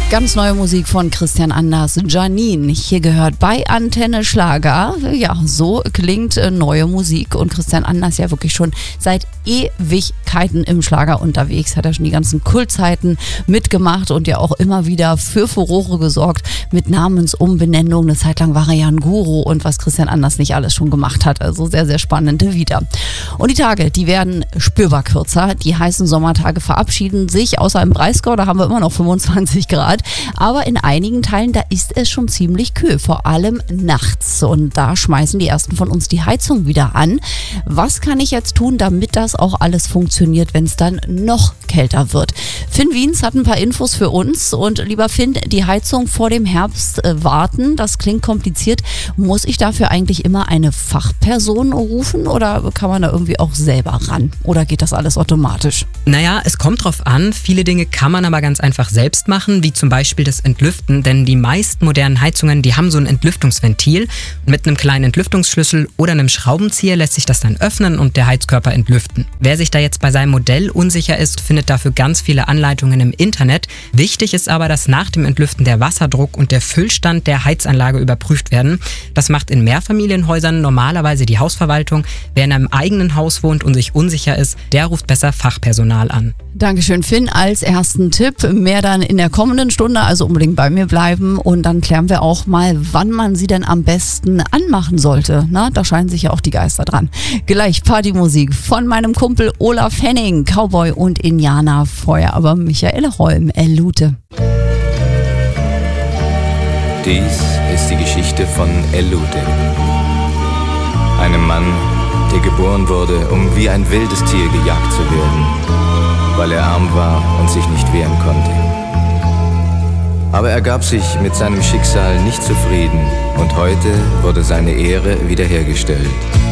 Ganz neue Musik von Christian Anders, Janine. Hier gehört bei Antenne Schlager. Ja, so klingt neue Musik. Und Christian Anders ja wirklich schon seit Ewigkeiten im Schlager unterwegs. Hat er schon die ganzen Kultzeiten mitgemacht und ja auch immer wieder für Furore gesorgt mit Namensumbenennung. Eine Zeit lang war er ja ein Guru und was Christian Anders nicht alles schon gemacht hat. Also sehr, sehr spannende wieder. Und die Tage, die werden spürbar kürzer. Die heißen Sommertage verabschieden sich, außer im Breisgau, da haben wir immer noch 25 Grad. Aber in einigen Teilen, da ist es schon ziemlich kühl, vor allem nachts. Und da schmeißen die ersten von uns die Heizung wieder an. Was kann ich jetzt tun, damit das auch alles funktioniert, wenn es dann noch kälter wird? Finn Wiens hat ein paar Infos für uns. Und lieber Finn, die Heizung vor dem Herbst warten, das klingt kompliziert. Muss ich dafür eigentlich immer eine Fachperson rufen oder kann man da irgendwie auch selber ran? Oder geht das alles automatisch? Naja, es kommt drauf an. Viele Dinge kann man aber ganz einfach selbst machen, wie zum Beispiel das Entlüften, denn die meisten modernen Heizungen, die haben so ein Entlüftungsventil. Mit einem kleinen Entlüftungsschlüssel oder einem Schraubenzieher lässt sich das dann öffnen und der Heizkörper entlüften. Wer sich da jetzt bei seinem Modell unsicher ist, findet dafür ganz viele Anleitungen im Internet. Wichtig ist aber, dass nach dem Entlüften der Wasserdruck und der Füllstand der Heizanlage überprüft werden. Das macht in Mehrfamilienhäusern normalerweise die Hausverwaltung. Wer in einem eigenen Haus wohnt und sich unsicher ist, der ruft besser Fachpersonal an. Dankeschön, Finn, als ersten Tipp. Mehr dann in der kommenden Stunde, also unbedingt bei mir bleiben. Und dann klären wir auch mal, wann man sie denn am besten anmachen sollte. Na, da scheinen sich ja auch die Geister dran. Gleich Partymusik von meinem Kumpel Olaf Henning, Cowboy und Indianer. Vorher aber Michael Holm, Elute. Dies ist die Geschichte von Elute. Einem Mann, der geboren wurde, um wie ein wildes Tier gejagt zu werden, weil er arm war und sich nicht wehren konnte. Aber er gab sich mit seinem Schicksal nicht zufrieden und heute wurde seine Ehre wiederhergestellt.